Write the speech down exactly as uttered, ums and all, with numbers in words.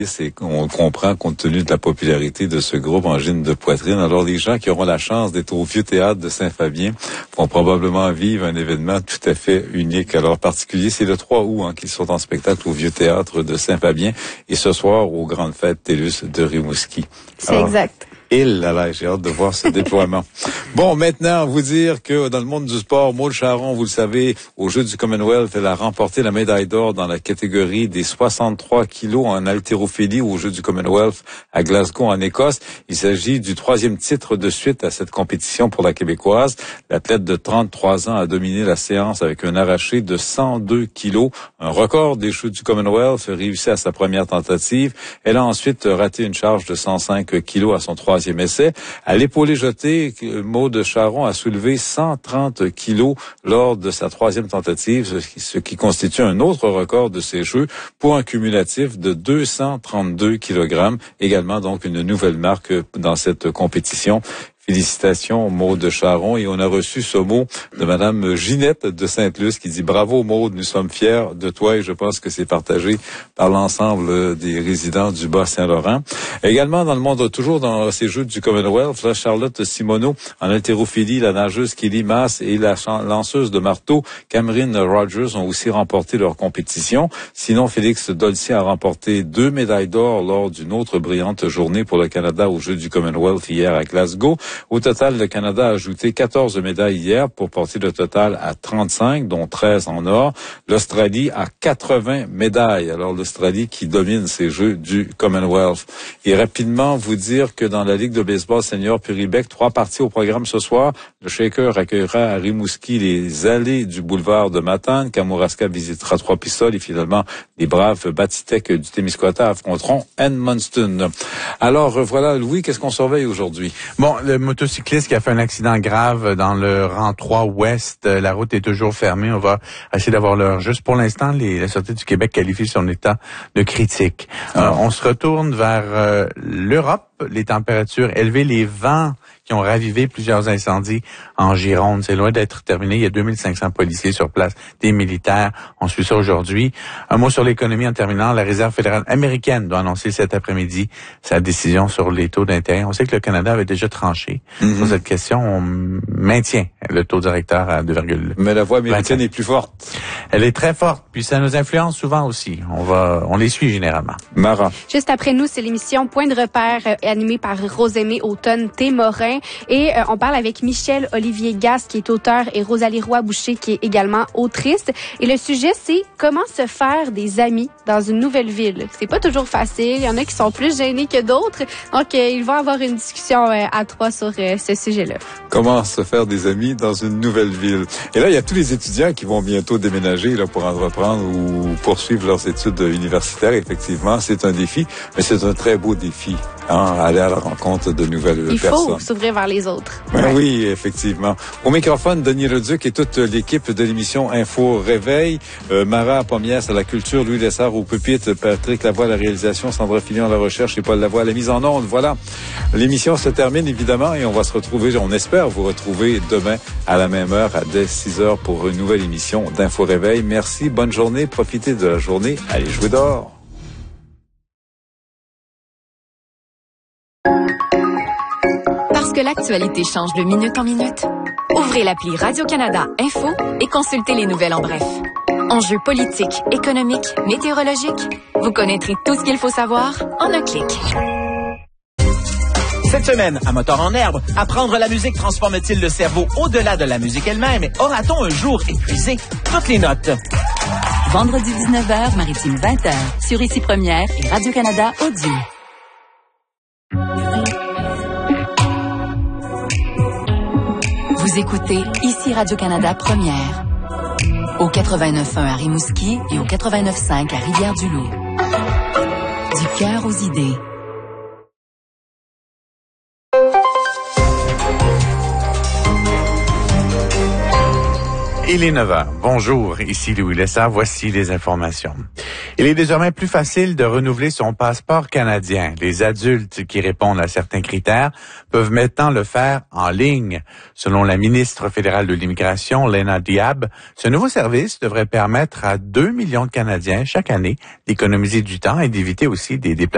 C'est qu'on comprend compte tenu de la popularité de ce groupe Angine de poitrine. Alors, les gens qui auront la chance d'être au Vieux Théâtre de Saint-Fabien vont probablement vivre un événement tout à fait unique. Alors, particulier, c'est le trois août hein, qu'ils sont en spectacle au Vieux Théâtre de Saint-Fabien et ce soir aux Grandes Fêtes TELUS de Rimouski. C'est Alors, exact. Et là, là, j'ai hâte de voir ce déploiement. Bon, maintenant, vous dire que dans le monde du sport, Maude Charron, vous le savez, aux Jeux du Commonwealth, elle a remporté la médaille d'or dans la catégorie des soixante-trois kilos en haltérophilie aux Jeux du Commonwealth à Glasgow, en Écosse. Il s'agit du troisième titre de suite à cette compétition pour la Québécoise. L'athlète de trente-trois ans a dominé la séance avec un arraché de cent deux kilos, un record des Jeux du Commonwealth réussi à sa première tentative. Elle a ensuite raté une charge de cent cinq kilos à son troisième essai. À l'épaulé jeté, Maude Charron a soulevé cent trente kilos lors de sa troisième tentative, ce qui, ce qui constitue un autre record de ces Jeux pour un cumulatif de deux cent trente-deux kilogrammes. Également donc une nouvelle marque dans cette compétition. Félicitations, Maude Charron. Et on a reçu ce mot de Madame Ginette de Sainte-Luce qui dit « Bravo, Maude, nous sommes fiers de toi » et je pense que c'est partagé par l'ensemble des résidents du Bas-Saint-Laurent. Également, dans le monde, toujours dans ces Jeux du Commonwealth, là, Charlotte Simoneau, en haltérophilie, la nageuse Kelly Mass et la lanceuse de marteau Cameron Rogers ont aussi remporté leur compétition. Sinon, Félix Dolcier a remporté deux médailles d'or lors d'une autre brillante journée pour le Canada aux Jeux du Commonwealth hier à Glasgow. Au total, le Canada a ajouté quatorze médailles hier pour porter le total à trente-cinq, dont treize en or. L'Australie a quatre-vingts médailles. Alors, l'Australie qui domine ces Jeux du Commonwealth. Et rapidement, vous dire que dans la Ligue de baseball senior Puribec, trois parties au programme ce soir. Le Shaker accueillera à Rimouski les allées du boulevard de Matane. Kamouraska visitera Trois-Pistoles et finalement, les braves Batitech du Témiscouata affronteront Edmundston. Alors, voilà, Louis, qu'est-ce qu'on surveille aujourd'hui? Bon, le motocycliste qui a fait un accident grave dans le rang trois ouest, la route est toujours fermée. On va essayer d'avoir l'heure juste. Pour l'instant, les, la Sûreté du Québec qualifie son état de critique. Ah. Euh, on se retourne vers euh, l'Europe. Les températures élevées, les vents qui ont ravivé plusieurs incendies en Gironde. C'est loin d'être terminé. Il y a deux mille cinq cents policiers sur place, des militaires. On suit ça aujourd'hui. Un mot sur l'économie en terminant. La Réserve fédérale américaine doit annoncer cet après-midi sa décision sur les taux d'intérêt. On sait que le Canada avait déjà tranché mm-hmm. sur cette question. On maintient le taux directeur à deux virgule vingt-cinq. Mais la voix américaine est plus forte. Elle est très forte. Puis ça nous influence souvent aussi. On va, on les suit généralement. Mara. Juste après nous, c'est l'émission Point de repère euh, animée par Rosemée Automne-Témorin. Et euh, on parle avec Michel Olivier Gasse, qui est auteur, et Rosalie Roy-Boucher, qui est également autrice. Et le sujet, c'est comment se faire des amis dans une nouvelle ville. C'est pas toujours facile. Il y en a qui sont plus gênés que d'autres. Donc, euh, ils vont avoir une discussion euh, à trois sur euh, ce sujet-là. Comment se faire des amis dans une nouvelle ville. Et là, il y a tous les étudiants qui vont bientôt déménager là, pour entreprendre ou poursuivre leurs études universitaires. Effectivement, c'est un défi, mais c'est un très beau défi. Hein, aller à la rencontre de nouvelles il personnes. Il faut s'ouvrir vers les autres. Ben ouais. Oui, effectivement. Au microphone, Denis Leduc et toute l'équipe de l'émission Info Réveil. Euh, Mara Pommiès à la culture, Louis Lessard au pupitre, Patrick Lavoie à la réalisation, Sandra Fillon à la recherche et Paul Lavoie à la mise en onde. Voilà. L'émission se termine évidemment et on va se retrouver, on espère vous retrouver demain à la même heure, à dès six heures pour une nouvelle émission d'Info Réveil. Merci, bonne journée, profitez de la journée. Allez jouer dehors. Parce que l'actualité change de minute en minute, ouvrez l'appli Radio-Canada Info et consultez les nouvelles en bref. Enjeux politiques, économiques, météorologiques, vous connaîtrez tout ce qu'il faut savoir en un clic. Cette semaine, à Moteur en herbe, apprendre la musique transforme-t-il le cerveau au-delà de la musique elle-même? Aura-t-on un jour épuisé toutes les notes? Vendredi dix-neuf heures, Maritime vingt heures, sur Ici Première et Radio-Canada Audio. Vous écoutez Ici Radio-Canada Première, au quatre-vingt-neuf point un à Rimouski et au quatre-vingt-neuf point cinq à Rivière-du-Loup. Du cœur aux idées. Il est neuf heures. Bonjour, ici Louis Lessard. Voici les informations. Il est désormais plus facile de renouveler son passeport canadien. Les adultes qui répondent à certains critères peuvent maintenant le faire en ligne. Selon la ministre fédérale de l'Immigration, Lena Diab, ce nouveau service devrait permettre à deux millions de Canadiens chaque année d'économiser du temps et d'éviter aussi des déplacements